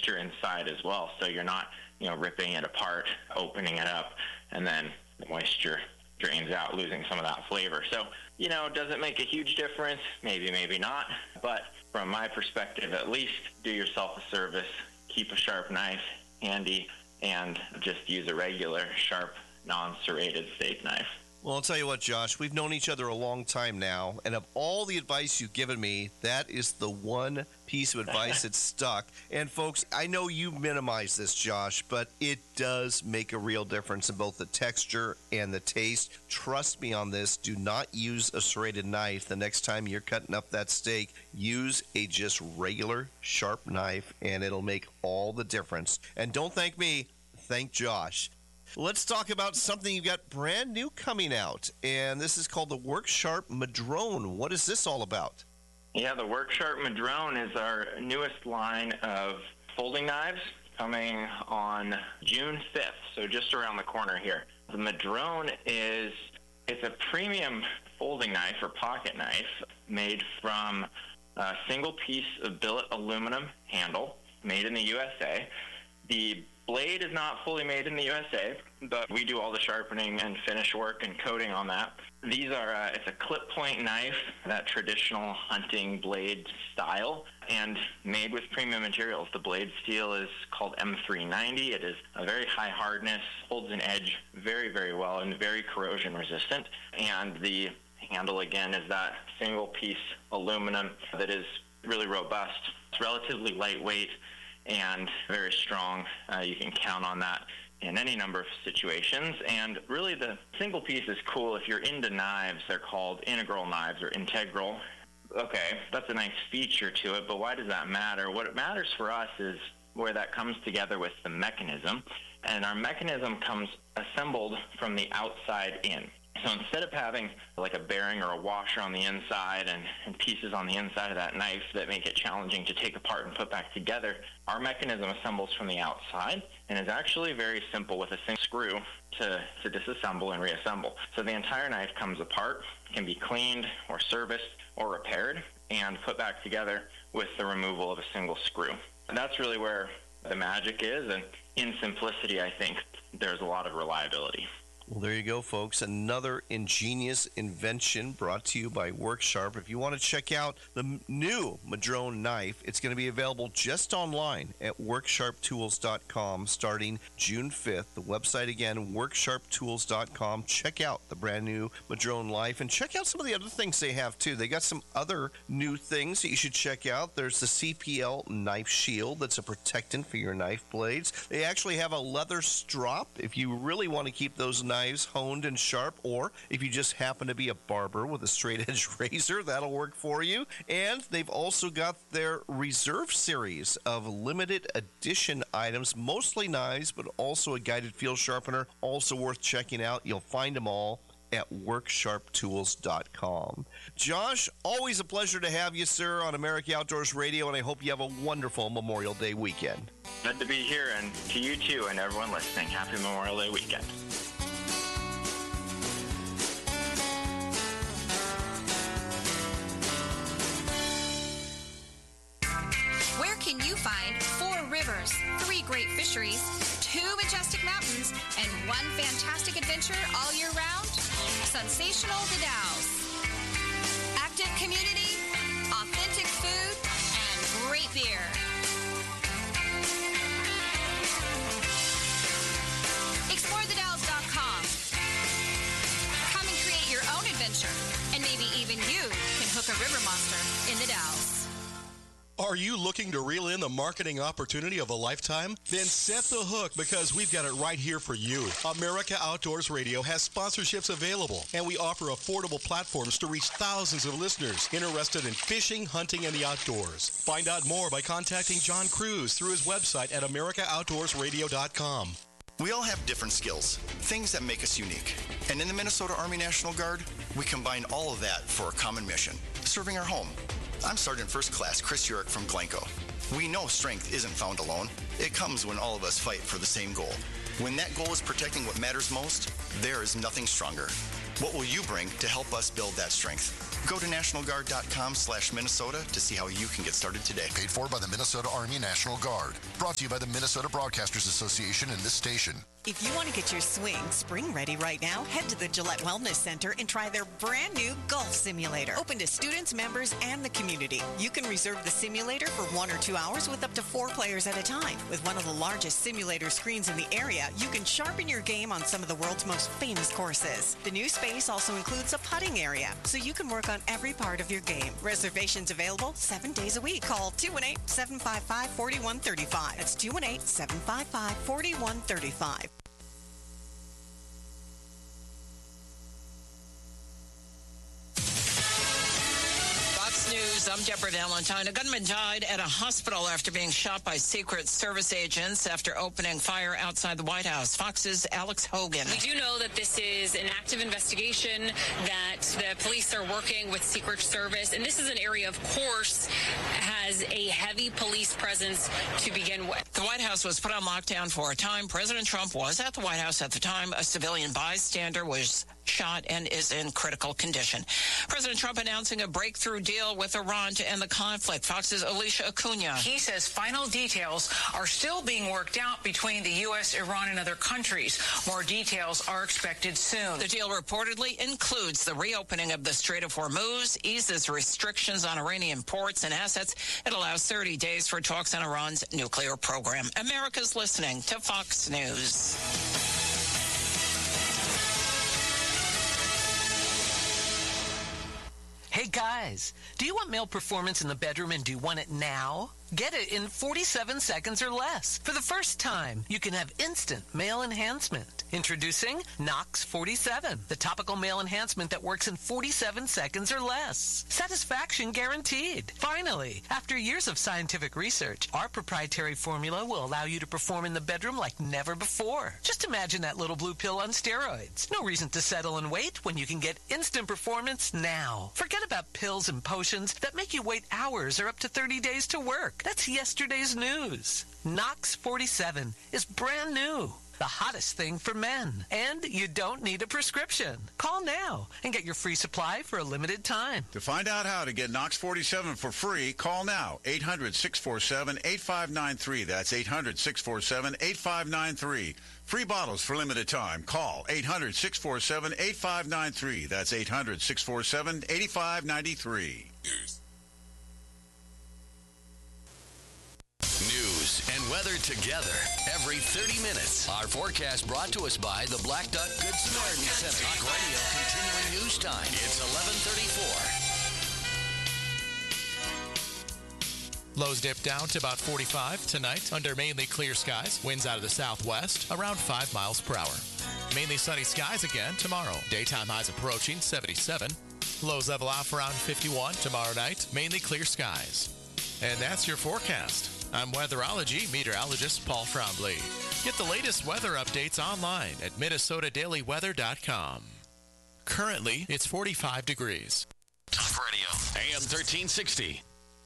moisture inside as well, so you're not, ripping it apart, opening it up, and then the moisture drains out, losing some of that flavor. So, does it make a huge difference? Maybe, maybe not. But from my perspective, at least do yourself a service, keep a sharp knife handy, and just use a regular, sharp, non-serrated steak knife. Well, I'll tell you what, Josh, we've known each other a long time now, and of all the advice you've given me, that is the one piece of advice that stuck. And folks, I know you minimize this, Josh, but it does make a real difference in both the texture and the taste. Trust me on this. Do not use a serrated knife the next time you're cutting up that steak. Use a just regular sharp knife, and it'll make all the difference. And don't thank me, thank Josh. Let's talk about something you've got brand new coming out, and this is called the Worksharp Madrone. What is this all about? Yeah, the Worksharp Madrone is our newest line of folding knives, coming on June 5th, so just around the corner here. The Madrone it's a premium folding knife or pocket knife made from a single piece of billet aluminum handle, made in the USA. The blade is not fully made in the USA, but we do all the sharpening and finish work and coating on that. These are, it's a clip point knife, that traditional hunting blade style, and made with premium materials. The blade steel is called M390. It is a very high hardness, holds an edge very, very well, and very corrosion resistant. And the handle, again, is that single piece aluminum that is really robust. It's relatively lightweight and very strong. You can count on that in any number of situations. And really the single piece is cool. If you're into knives, they're called integral knives or integral. Okay, that's a nice feature to it, but why does that matter? What matters for us is where that comes together with the mechanism. And our mechanism comes assembled from the outside in. So instead of having like a bearing or a washer on the inside and pieces on the inside of that knife that make it challenging to take apart and put back together, our mechanism assembles from the outside and is actually very simple with a single screw to disassemble and reassemble. So the entire knife comes apart, can be cleaned or serviced or repaired and put back together with the removal of a single screw. And that's really where the magic is, and in simplicity, I think there's a lot of reliability. Well, there you go, folks. Another ingenious invention brought to you by Worksharp. If you want to check out the new Madrone knife, it's going to be available just online at worksharptools.com starting June 5th. The website again, worksharptools.com. Check out the brand new Madrone knife and check out some of the other things they have too. They got some other new things that you should check out. There's the CPL knife shield that's a protectant for your knife blades. They actually have a leather strop if you really want to keep those knives honed and sharp, or if you just happen to be a barber with a straight edge razor, that'll work for you. And they've also got their reserve series of limited edition items, mostly knives, but also a guided field sharpener, also worth checking out. You'll find them all at worksharptools.com. Josh, always a pleasure to have you, sir, on America Outdoors Radio, and I hope you have a wonderful Memorial Day weekend. Good to be here, and to you too, and everyone listening, happy Memorial Day weekend. Can you find 4 rivers, 3 great fisheries, 2 majestic mountains, and 1 fantastic adventure all year round? Sensational The Dalles. Active community, authentic food, and great beer. ExploreTheDalles.com. Come and create your own adventure, and maybe even you can hook a river monster in the Dalles. Are you looking to reel in the marketing opportunity of a lifetime? Then set the hook, because we've got it right here for you. America Outdoors Radio has sponsorships available, and we offer affordable platforms to reach thousands of listeners interested in fishing, hunting, and the outdoors. Find out more by contacting John Cruz through his website at AmericaOutdoorsRadio.com. We all have different skills, things that make us unique. And in the Minnesota Army National Guard, we combine all of that for a common mission, serving our home. I'm Sergeant First Class Chris Urick from Glencoe. We know strength isn't found alone. It comes when all of us fight for the same goal. When that goal is protecting what matters most, there is nothing stronger. What will you bring to help us build that strength? Go to nationalguard.com/Minnesota to see how you can get started today. Paid for by the Minnesota Army National Guard. Brought to you by the Minnesota Broadcasters Association and this station. If you want to get your swing spring ready right now, head to the Gillette Wellness Center and try their brand new golf simulator. Open to students, members, and the community. You can reserve the simulator for 1 or 2 hours with up to 4 players at a time. With one of the largest simulator screens in the area, you can sharpen your game on some of the world's most famous courses. The new space also includes a putting area, so you can work on every part of your game. Reservations available 7 days a week. Call 218-755-4135. That's 218-755-4135. News. I'm Deborah Valentine. A gunman died at a hospital after being shot by Secret Service agents after opening fire outside the White House. Fox's Alex Hogan. We do know that this is an active investigation, that the police are working with Secret Service, and this is an area, of course, has a heavy police presence to begin with. The White House was put on lockdown for a time. President Trump was at the White House at the time. A civilian bystander was shot and is in critical condition. President Trump announcing a breakthrough deal with Iran to end the conflict. Fox's Alicia Acuna. He says final details are still being worked out between the U.S., Iran, and other countries. More details are expected soon. The deal reportedly includes the reopening of the Strait of Hormuz, eases restrictions on Iranian ports and assets. It allows 30 days for talks on Iran's nuclear program. America's listening to Fox News. Hey guys, do you want male performance in the bedroom and do you want it now? Get it in 47 seconds or less. For the first time, you can have instant male enhancement. Introducing Nox 47, the topical male enhancement that works in 47 seconds or less. Satisfaction guaranteed. Finally, after years of scientific research, our proprietary formula will allow you to perform in the bedroom like never before. Just imagine that little blue pill on steroids. No reason to settle and wait when you can get instant performance now. Forget about pills and potions that make you wait hours or up to 30 days to work. That's yesterday's news. Nox 47 is brand new. The hottest thing for men. And you don't need a prescription. Call now and get your free supply for a limited time. To find out how to get Nox 47 for free, call now. 800-647-8593. That's 800-647-8593. Free bottles for limited time. Call 800-647-8593. That's 800-647-8593. News and weather together every 30 minutes. Our forecast brought to us by the Black Duck Good Samaritan Center. Talk Radio continuing news time. It's 11:34. Lows dip down to about 45 tonight under mainly clear skies. Winds out of the southwest around 5 miles per hour. Mainly sunny skies again tomorrow. Daytime highs approaching 77. Lows level off around 51 tomorrow night. Mainly clear skies. And that's your forecast. I'm weatherology meteorologist Paul Trombley. Get the latest weather updates online at MinnesotaDailyWeather.com. Currently, it's 45 degrees. Talk Radio, AM 1360.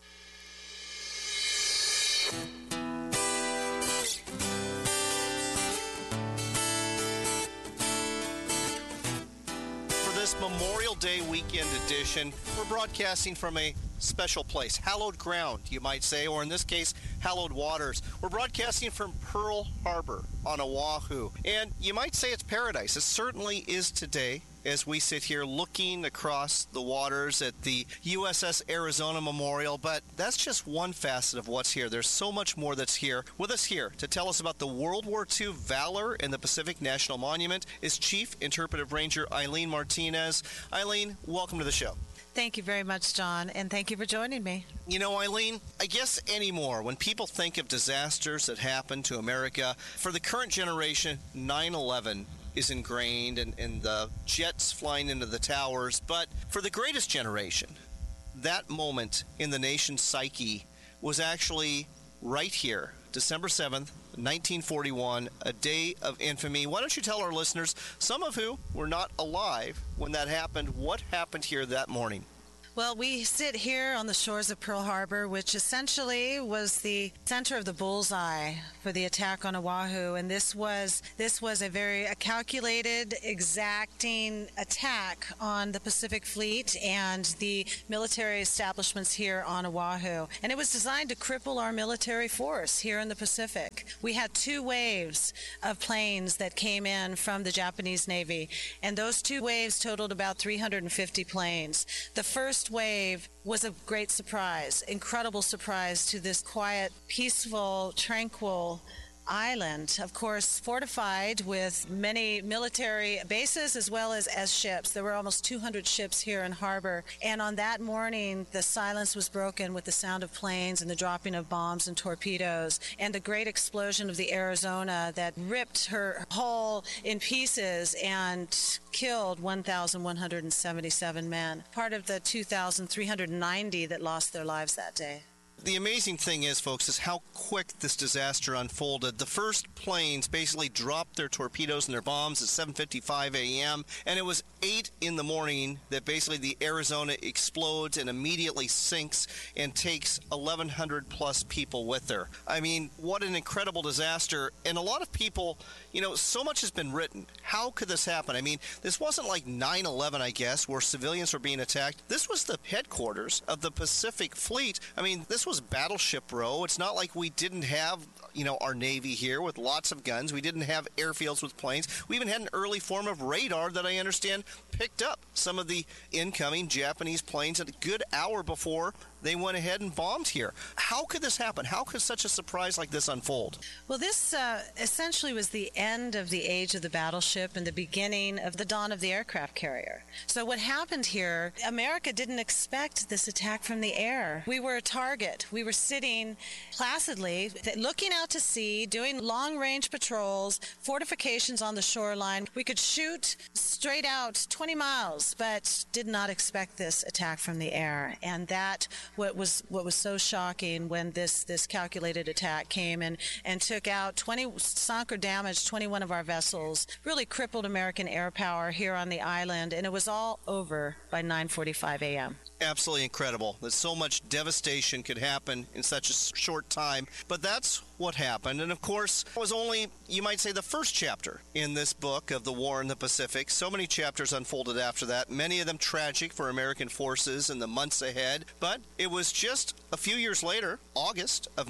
For this Memorial Day weekend edition, we're broadcasting from a special place, hallowed ground, you might say, or in this case, hallowed waters. We're broadcasting from Pearl Harbor on Oahu, and you might say it's paradise. It certainly is today as we sit here looking across the waters at the USS Arizona Memorial, but that's just one facet of what's here. There's so much more that's here. With us here to tell us about the World War II valor in the Pacific National Monument is Chief Interpretive Ranger Eileen Martinez. Eileen, welcome to the show. Thank you very much, John, and thank you for joining me. You know, Eileen, I guess anymore, when people think of disasters that happen to America, for the current generation, 9/11 is ingrained and the jets flying into the towers. But for the greatest generation, that moment in the nation's psyche was actually right here, December 7th, 1941, a day of infamy. Why don't you tell our listeners, some of who were not alive when that happened, what happened here that morning? Well, we sit here on the shores of Pearl Harbor, which essentially was the center of the bullseye for the attack on Oahu, and this was a very calculated, exacting attack on the Pacific Fleet and the military establishments here on Oahu. And it was designed to cripple our military force here in the Pacific. We had 2 waves of planes that came in from the Japanese Navy, and those 2 waves totaled about 350 planes. The first wave was a great surprise, incredible surprise to this quiet, peaceful, tranquil island, of course, fortified with many military bases as well as ships. There were almost 200 ships here in harbor. And on that morning, the silence was broken with the sound of planes and the dropping of bombs and torpedoes and the great explosion of the Arizona that ripped her hull in pieces and killed 1,177 men, part of the 2,390 that lost their lives that day. The amazing thing is, folks, is how quick this disaster unfolded. The first planes basically dropped their torpedoes and their bombs at 7:55 a.m., and it was 8 in the morning that basically the Arizona explodes and immediately sinks and takes 1,100 plus people with her. I mean, what an incredible disaster. And a lot of people, so much has been written. How could this happen? I mean, this wasn't like 9/11, I guess, where civilians were being attacked. This was the headquarters of the Pacific Fleet. I mean, this was Battleship Row. It's not like we didn't have, our Navy here with lots of guns. We didn't have airfields with planes. We even had an early form of radar that I understand picked up some of the incoming Japanese planes at a good hour before they went ahead and bombed here. How could this happen? How could such a surprise like this unfold? Well, this essentially was the end of the age of the battleship and the beginning of the dawn of the aircraft carrier. So what happened here, America didn't expect this attack from the air. We were a target. We were sitting placidly, looking out to sea, doing long-range patrols, fortifications on the shoreline. We could shoot straight out 20 miles, but did not expect this attack from the air. And that what was so shocking when this calculated attack came and took out sunk or damaged 21 of our vessels, really crippled American air power here on the island, and it was all over by 9:45 a.m. Absolutely incredible that so much devastation could happen in such a short time. But that's what happened. And of course, it was only, you might say, the first chapter in this book of the war in the Pacific. So many chapters unfolded after that, many of them tragic for American forces in the months ahead. But it was just a few years later, August of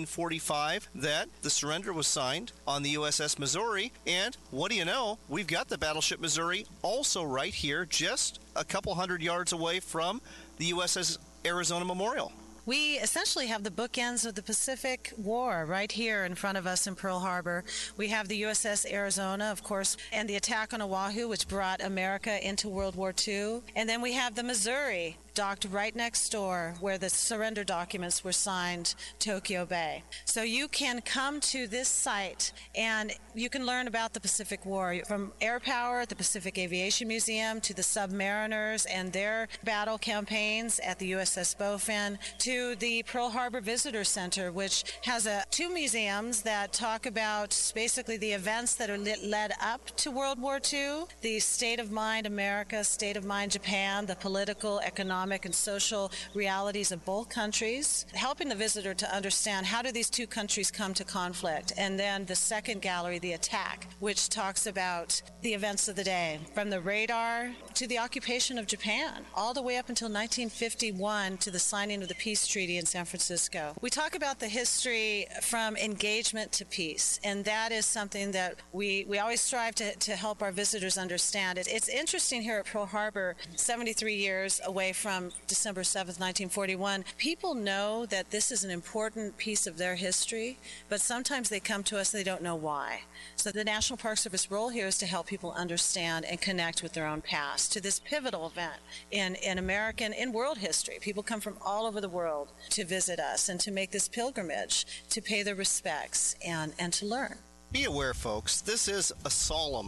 1945, that the surrender was signed on the USS Missouri. And what do you know? We've got the battleship Missouri also right here, just a couple hundred yards away from the USS Arizona Memorial. We essentially have the bookends of the Pacific War right here in front of us in Pearl Harbor. We have the USS Arizona, of course, and the attack on Oahu, which brought America into World War II. And then we have the Missouri, docked right next door where the surrender documents were signed, Tokyo Bay. So you can come to this site and you can learn about the Pacific War, from air power at the Pacific Aviation Museum to the submariners and their battle campaigns at the USS Bowfin, to the Pearl Harbor Visitor Center, which has 2 museums that talk about basically the events that are led up to World War II, the state of mind America, state of mind Japan, the political, economic, and social realities of both countries, helping the visitor to understand how do these 2 countries come to conflict. And then the second gallery, the attack, which talks about the events of the day, from the radar to the occupation of Japan, all the way up until 1951 to the signing of the peace treaty in San Francisco. We talk about the history from engagement to peace, and that is something that we always strive to help our visitors understand. It's interesting here at Pearl Harbor, 73 years away from December 7th, 1941. People know that this is an important piece of their history, but sometimes they come to us and they don't know why. So the National Park Service role here is to help people understand and connect with their own past to this pivotal event in American, in world history. People come from all over the world to visit us and to make this pilgrimage, to pay their respects and to learn. Be aware, folks, this is a solemn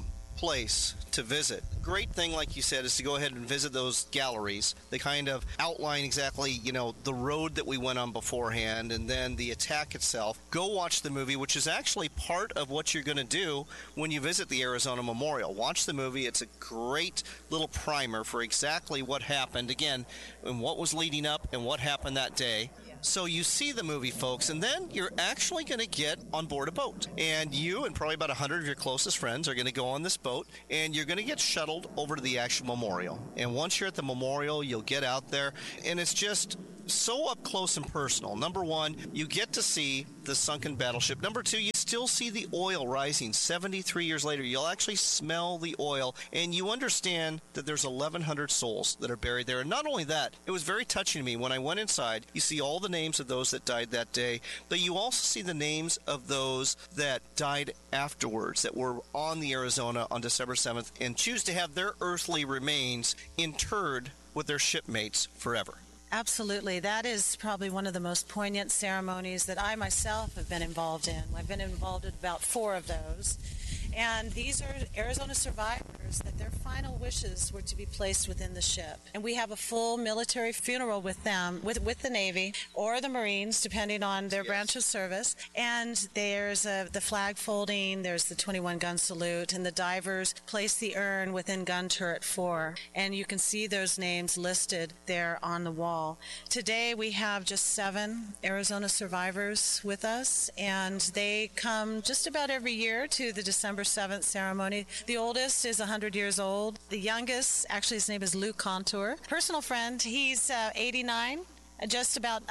place to visit. Great thing, like you said, is to go ahead and visit those galleries. They kind of outline exactly, the road that we went on beforehand, and then the attack itself. Go watch the movie, which is actually part of what you're going to do when you visit the Arizona Memorial. Watch the movie. It's a great little primer for exactly what happened, again, and what was leading up and what happened that day. So you see the movie, folks, and then you're actually going to get on board a boat. And you and probably about 100 of your closest friends are going to go on this boat, and you're going to get shuttled over to the actual memorial. And once you're at the memorial, you'll get out there, and it's just so up close and personal. Number one, you get to see the sunken battleship. Number two, you still see the oil rising 73 years later. You'll actually smell the oil, and you understand that there's 1,100 souls that are buried there. And not only that, it was very touching to me. When I went inside, you see all the names of those that died that day, but you also see the names of those that died afterwards, that were on the Arizona on December 7th, and choose to have their earthly remains interred with their shipmates forever. Absolutely. That is probably one of the most poignant ceremonies that I myself have been involved in. I've been involved in about 4 of those. And these are Arizona survivors that their final wishes were to be placed within the ship. And we have a full military funeral with them, with the Navy or the Marines, depending on their branch of service. And there's the flag folding, there's the 21-gun salute, and the divers place the urn within gun turret 4. And you can see those names listed there on the wall. Today we have just 7 Arizona survivors with us, and they come just about every year to the December 7th ceremony. The oldest is 100 years old. The youngest, actually his name is Lou Contour. Personal friend, he's 89. Just about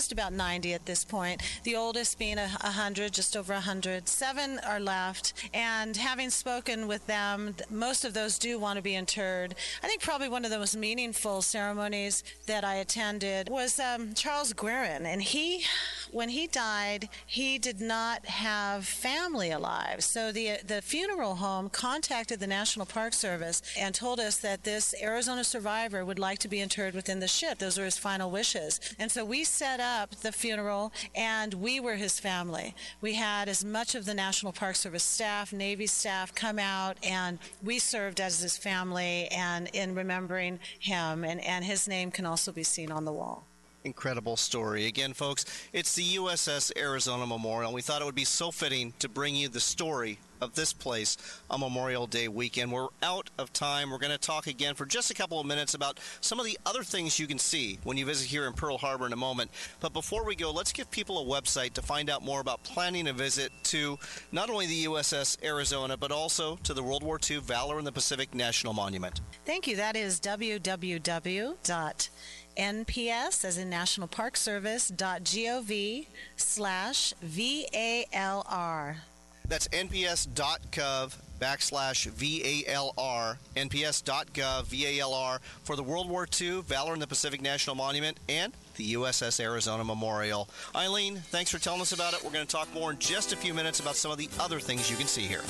90 at this point. The oldest being 100, just over 100. 7 are left, and having spoken with them, most of those do want to be interred. I think probably one of the most meaningful ceremonies that I attended was Charles Guerin, and when he died, he did not have family alive. So the funeral home contacted the National Park Service and told us that this Arizona survivor would like to be interred within the ship. Those were his final wishes. And so we set up the funeral, and we were his family. We had as much of the National Park Service staff, Navy staff come out, and we served as his family and in remembering him, and his name can also be seen on the wall. Incredible story. Again, folks, it's the USS Arizona Memorial. We thought it would be so fitting to bring you the story of this place on Memorial Day weekend. We're out of time. We're going to talk again for just a couple of minutes about some of the other things you can see when you visit here in Pearl Harbor in a moment. But before we go, let's give people a website to find out more about planning a visit to not only the USS Arizona, but also to the World War II Valor in the Pacific National Monument. Thank you. That is www.NPS, as in National Park Service.gov/VALR. That's nps.gov/VALR, nps.gov VALR for the World War II Valor in the Pacific National Monument and the USS Arizona Memorial. Eileen, thanks for telling us about it. We're going to talk more in just a few minutes about some of the other things you can see here.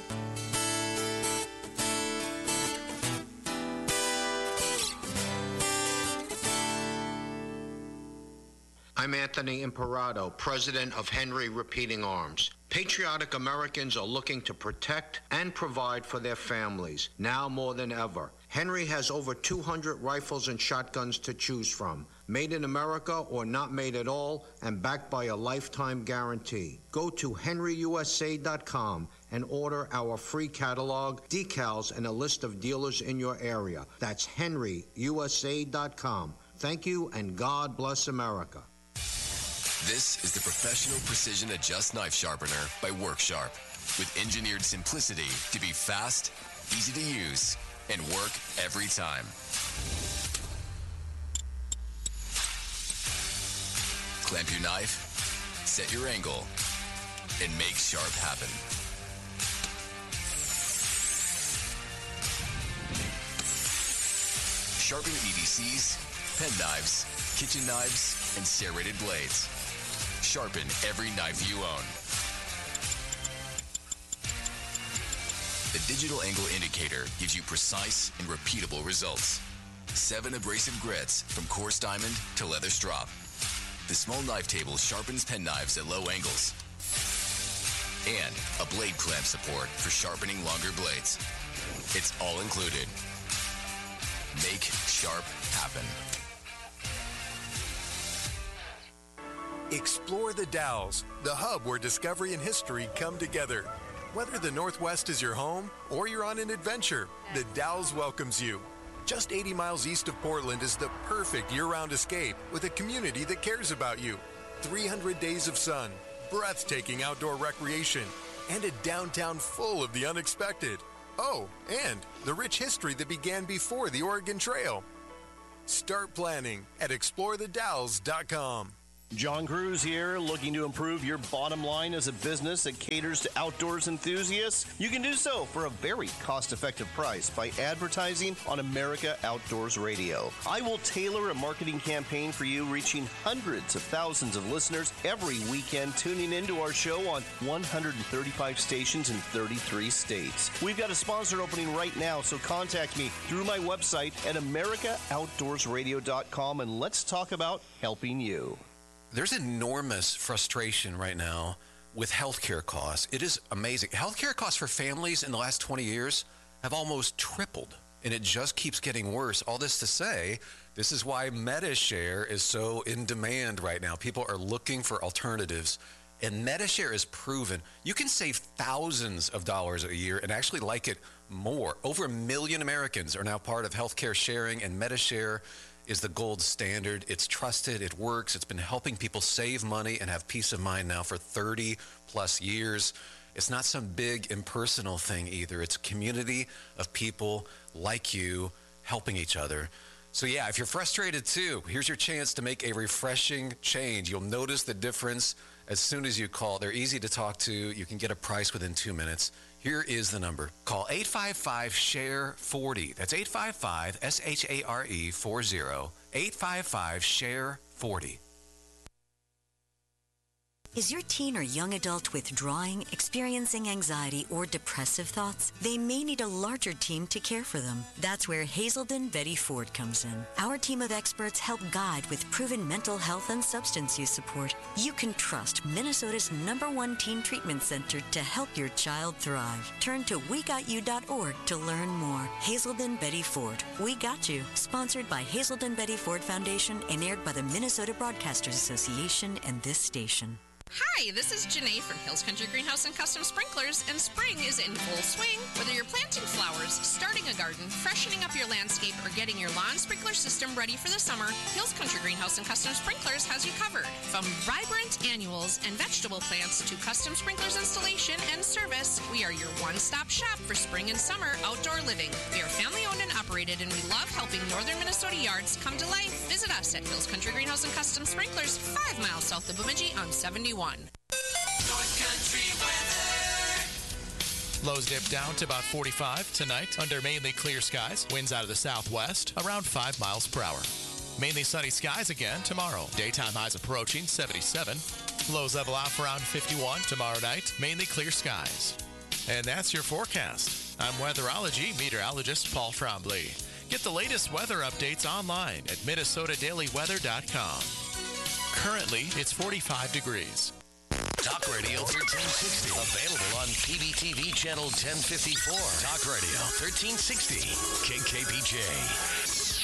I'm Anthony Imperato, president of Henry Repeating Arms. Patriotic Americans are looking to protect and provide for their families, now more than ever. Henry has over 200 rifles and shotguns to choose from, made in America or not made at all, and backed by a lifetime guarantee. Go to henryusa.com and order our free catalog, decals, and a list of dealers in your area. That's henryusa.com. Thank you, and God bless America. This is the Professional Precision Adjust Knife Sharpener by WorkSharp, with engineered simplicity to be fast, easy to use, and work every time. Clamp your knife, set your angle, and make sharp happen. Sharpen EDCs, pen knives, kitchen knives, and serrated blades. Sharpen every knife you own. The digital angle indicator gives you precise and repeatable results. 7 abrasive grits from coarse diamond to leather strop. The small knife table sharpens pen knives at low angles. And a blade clamp support for sharpening longer blades. It's all included. Make Sharp happen. Explore the Dalles, the hub where discovery and history come together. Whether the Northwest is your home or you're on an adventure, the Dalles welcomes you. Just 80 miles east of Portland is the perfect year-round escape with a community that cares about you. 300 days of sun, breathtaking outdoor recreation, and a downtown full of the unexpected. Oh, and the rich history that began before the Oregon Trail. Start planning at explorethedalles.com. John Cruz here, looking to improve your bottom line as a business that caters to outdoors enthusiasts? You can do so for a very cost-effective price by advertising on America Outdoors Radio. I will tailor a marketing campaign for you, reaching hundreds of thousands of listeners every weekend, tuning into our show on 135 stations in 33 states. We've got a sponsor opening right now, so contact me through my website at AmericaOutdoorsRadio.com, and let's talk about helping you. There's enormous frustration right now with healthcare costs. It is amazing. Healthcare costs for families in the last 20 years have almost tripled, and it just keeps getting worse. All this to say, this is why Medi-Share is so in demand right now. People are looking for alternatives, and Medi-Share is proven. You can save thousands of dollars a year and actually like it more. Over 1 million Americans are now part of healthcare sharing, and Medi-Share is the gold standard. It's trusted, it works, it's been helping people save money and have peace of mind now for 30 plus years. It's not some big impersonal thing either. It's a community of people like you helping each other. So yeah, if you're frustrated too, here's your chance to make a refreshing change. You'll notice the difference as soon as you call. They're easy to talk to. You can get a price within 2 minutes. Here is the number. Call 855-SHARE-40. That's 855-SHARE-40. 855-SHARE-40. Is your teen or young adult withdrawing, experiencing anxiety, or depressive thoughts? They may need a larger team to care for them. That's where Hazelden Betty Ford comes in. Our team of experts help guide with proven mental health and substance use support. You can trust Minnesota's #1 teen treatment center to help your child thrive. Turn to WeGotYou.org to learn more. Hazelden Betty Ford. We Got You. Sponsored by Hazelden Betty Ford Foundation and aired by the Minnesota Broadcasters Association and this station. Hi, this is Janae from Hills Country Greenhouse and Custom Sprinklers, and spring is in full swing. Whether you're planting flowers, starting a garden, freshening up your landscape, or getting your lawn sprinkler system ready for the summer, Hills Country Greenhouse and Custom Sprinklers has you covered. From vibrant annuals and vegetable plants to custom sprinklers installation and service, we are your one-stop shop for spring and summer outdoor living. We are family-owned and operated, and we love helping northern Minnesota yards come to life. Visit us at Hills Country Greenhouse and Custom Sprinklers, 5 miles south of Bemidji on 71. North Country weather. Lows dip down to about 45 tonight under mainly clear skies. Winds out of the southwest around 5 miles per hour. Mainly sunny skies again tomorrow. Daytime highs approaching 77. Lows level out for around 51 tomorrow night. Mainly clear skies. And that's your forecast. I'm weatherology meteorologist Paul Trombley. Get the latest weather updates online at MinnesotaDailyWeather.com. Currently, it's 45 degrees. Talk Radio 1360. Available on PBTV Channel 1054. Talk Radio 1360. KKBJ.